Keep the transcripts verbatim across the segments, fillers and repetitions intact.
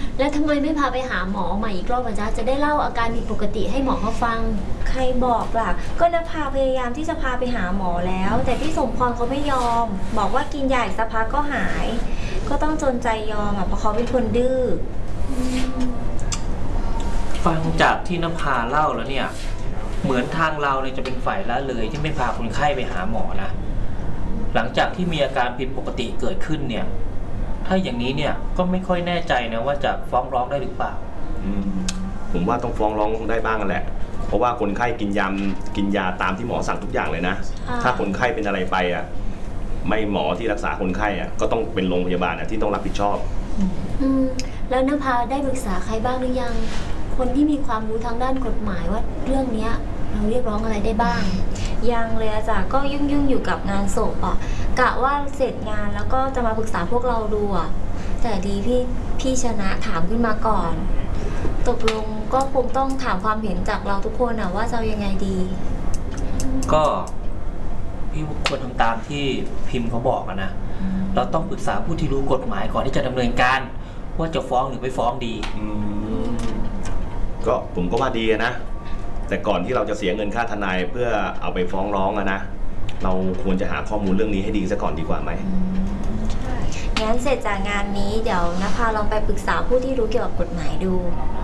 แล้วทำไมไม่พาไปหาหมอใหม่อีกรอบอ่ะจ๊ะจะได้เล่าอาการผิดปกติให้หมอเขาฟังใครบอกล่ะก็นภาพยายามที่จะพาไปหาหมอแล้วแต่พี่สมพรเขาไม่ยอมบอกว่ากินยาอีกสักพักก็หายก็ต้องจนใจยอมอ่ะเพราะเขาเป็นคนดื้อฟังจากที่นภาเล่าแล้วเนี่ยเหมือนทางเราเนี่ยจะเป็นฝ่ายละเลยที่ไม่พาคนไข้ไปหาหมอนะหลังจากที่มีอาการผิดปกติเกิดขึ้นเนี่ยถ้าอย่างนี้เนี่ยก็ไม่ค่อยแน่ใจนะว่าจะฟ้องร้องได้หรือเปล่าผมว่าต้องฟ้องร้องได้บ้างแหละเพราะว่าคนไข้กินยากินยาตามที่หมอสั่งทุกอย่างเลยนะถ้าคนไข้เป็นอะไรไปอ่ะไม่หมอที่รักษาคนไข้อ่ะก็ต้องเป็นโรงพยาบาลที่ต้องรับผิดชอบอืมแล้วนภาได้ปรึกษาใครบ้างหรือยังคนที่มีความรู้ทางด้านกฎหมายว่าเรื่องนี้เราเรียกร้องอะไรได้บ้างยังเลยอาจารย์ก็ยุ่งยุ่งอยู่กับงานศพอ่ะกะว่าเสร็จงานแล้วก็จะมาปรึกษาพวกเราดูอ่ะแต่ดีพี่พี่ชนะถามขึ้นมาก่อนตกลงก็คงต้องถามความเห็นจากเราทุกคนอ่ะว่าจะยังไงดีก็พี่ควรทำตามที่พิมพ์เขาบอกนะเราต้องปรึกษาผู้ที่รู้กฎหมายก่อนที่จะดำเนินการว่าจะฟ้องหรือไม่ฟ้องดีก็ผมก็ว่าดีนะแต่ก่อนที่เราจะเสียเงินค่าทนายเพื่อเอาไปฟ้องร้องอะนะเราควรจะหาข้อมูลเรื่องนี้ให้ดีซะก่อนดีกว่าไหมงั้นเสร็จจากงานนี้เดี๋ยวนภาลองไปปรึกษาผู้ที่รู้เกี่ยวกับกฎหมายดู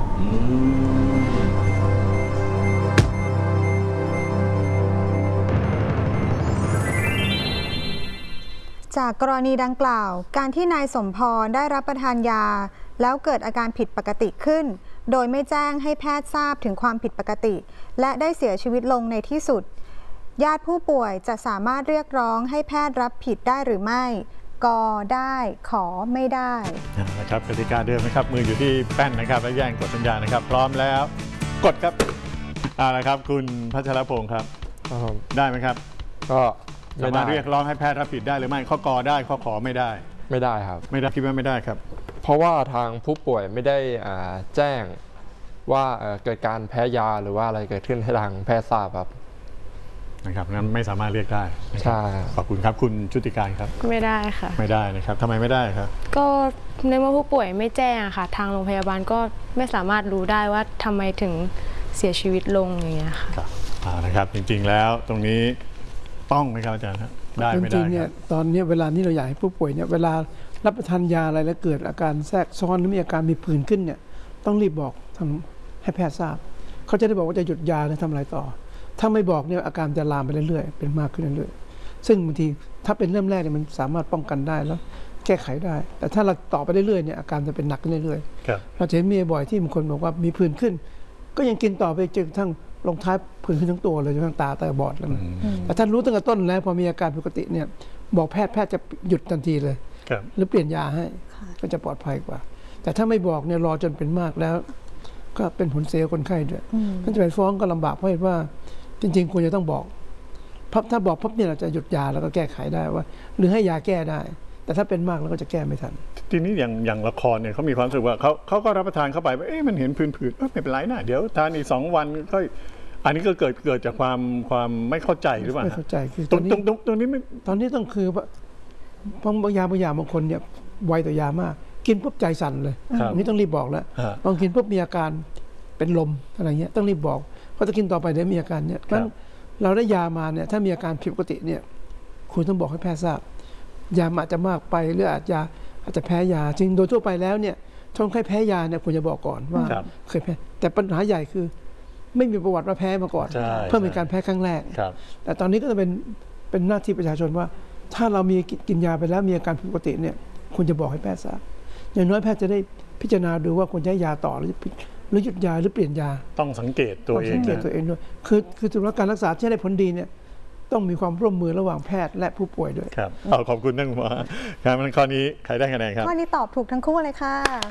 จากกรณีดังกล่าวการที่นายสมพรได้รับประทานยาแล้วเกิดอาการผิดปกติขึ้นโดยไม่แจ้งให้แพทย์ทราบถึงความผิดปกติและได้เสียชีวิตลงในที่สุดญาติผู้ป่วยจะสามารถเรียกร้องให้แพทย์รับผิดได้หรือไม่กได้ขอไม่ได้นะครับกติกาเดิมนะครับมืออยู่ที่แป้นนะครับและแย่งกดสัญญาณนะครับพร้อมแล้วกดครับเอาละครับคุณพัชรพงศ์ครับได้ไหมครับก็สามารถเรียกร้องให้แพทย์รับผิดได้หรือไม่ข้อกอได้ข้อขอไม่ได้ไม่ได้ครับไม่ได้คิดว่าไม่ได้ครับเพราะว่าทางผู้ป่วยไม่ได้แจ้งว่าเกิดการแพ้ยาหรือว่าอะไรเกิดขึ้นให้ทางแพทย์ทราบครับนะครับงั้นไม่สามารถเรียกได้ใช่ขอบคุณครับคุณชุติการครับไม่ได้ค่ะไม่ได้นะครับทำไมไม่ได้ครับก็ในเมื่อผู้ป่วยไม่แจ้งค่ะทางโรงพยาบาลก็ไม่สามารถรู้ได้ว่าทำไมถึงเสียชีวิตลงอย่างเงี้ยค่ะครับนะครับจริงๆแล้วตรงนี้ต้องไหมครับอาจารย์ครับได้ไม่ได้จริงๆเนี่ยตอนนี้เวลานี้เราอยากให้ผู้ป่วยเนี่ยเวลารับประทานยาอะไรแล้วเกิดอาการแทรกซ้อนหรือมีอาการมีผื่นขึ้นเนี่ยต้องรีบบอกทางให้แพทย์ทราบเขาจะได้บอกว่าจะหยุดยาหรือทำอะไรต่อถ้าไม่บอกเนี่ยอาการจะลามไปเรื่อยๆเป็นมากขึ้นเรื่อยๆซึ่งบางทีถ้าเป็นเริ่มแรกเนี่ยมันสามารถป้องกันได้แล้วแก้ไขได้แต่ถ้าเราต่อไปเรื่อยๆเนี่ยอาการจะเป็นหนักขึ้นเรื่อยๆเราจะเห็นมีบ่อยที่บางคนบอกว่ามีผื่นขึ้นก็ยังกินต่อไปจนกระทั่งลงท้ายผื่นขึ้นทั้งตัวเลยจนกระทั่งตาตาบอดแล้วนะแต่ท่านรู้ตั้งแต่ต้นแล้วพอมีอาการปกติเนี่ยบอกแพทย์แพทย์จะหยุดทันทีเลยหรือเปลี่ยนยาให้ก็จะปลอดภัยกว่าแต่ถ้าไม่บอกเนี่ยรอจนเป็นมากแล้วก็เป็นผลเสียคนไข้ด้วยท่านจะไปฟ้องก็ลำบากเพราะว่าจริงๆควรจะต้องบอกพับถ้าบอกพับเนี่ยเราจะหยุดยาแล้วก็แก้ไขได้ว่าหรือให้ยาแก้ได้แต่ถ้าเป็นมากแล้วก็จะแก้ไม่ทันทีนี้อย่างอย่างละครเนี่ยเขามีความรู้สึกว่าเขาเขาก็รับประทานเข้าไปเอ๊ะมันเห็นผื่นๆไม่เป็นไรนะเดี๋ยวทานอีกสองวันก็อันนี้ก็เกิดเกิดจากความความไม่เข้าใจหรือเปล่าไม่เข้าใจคือตรงตรงตรงตรงนี้ตอนนี้ต้องคือว่าบางยาบางยาบางคนเนี่ยไวต่อยามากกินปุ๊บใจสั่นเลยอันนี้ต้องรีบบอกแล้วบางกินปุ๊บมีอาการเป็นลมอะไรเงี้ยต้องรีบบอกเพราะถ้ากินต่อไปเดี๋ยวมีอาการเนี่ยเพราะเราได้ยามาเนี่ยถ้ามีอาการผิดปกติเนี่ยคุณต้องบอกให้แพทย์ทราบยาอาจจะมากไปหรืออาจจะอาจจะแพ้ยาจริงโดยทั่วไปแล้วเนี่ยคนไข้แพ้ยาเนี่ยควรจะบอกก่อนว่าเคยแพ้แต่ปัญหาใหญ่คือไม่มีประวัติว่าแพ้มาก่อนเพิ่มเป็นการแพ้ครั้งแรกแต่ตอนนี้ก็จะเป็นเป็นหน้าที่ประชาชนว่าถ้าเรามีกินยาไปแล้วมีอาการผิดปกติเนี่ยควรจะบอกให้แพทย์ทราบอย่างน้อยแพทย์จะได้พิจารณาดูว่าควรจะให้ยาต่อหรือหรือหยุดยาหรือเปลี่ยนยาต้องสังเกตตัวเองสังเกตตัวเองด้วยคือคือถือว่าการรักษาที่ได้ผลดีเนี่ยต้องมีความร่วมมือระหว่างแพทย์และผู้ป่วยด้วยครับเอาขอบคุณท่านหมอครับข้อนี้ใครได้คะแนนครับข้อนี้ตอบถูกทั้งคู่เลยค่ะ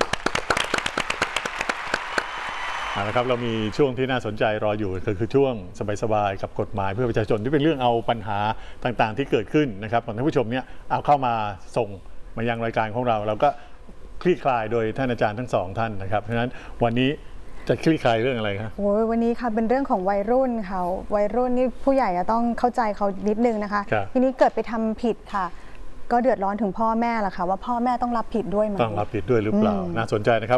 เอาละครับเรามีช่วงที่น่าสนใจรออยู่คือคือช่วงสบายๆกับกฎหมายเพื่อประชาชนที่เป็นเรื่องเอาปัญหาต่างๆที่เกิดขึ้นนะครับของท่านผู้ชมเนี่ยเอาเข้ามาส่งมายังรายการของเราเราก็คลี่คลายโดยท่านอาจารย์ทั้งสองท่านนะครับเพราะฉะนั้นวันนี้จะคลี่คลายเรื่องอะไรครับโอ้ยวันนี้ค่ะเป็นเรื่องของวัยรุ่นค่ะวัยรุ่นนี่ผู้ใหญ่ต้องเข้าใจเขานิดนึงนะคะทีนี้เกิดไปทำผิดค่ะก็เดือดร้อนถึงพ่อแม่ล่ะค่ะว่าพ่อแม่ต้องรับผิดด้วยไหมต้องรับผิดด้วยหรือเปล่าน่าสนใจนะครับ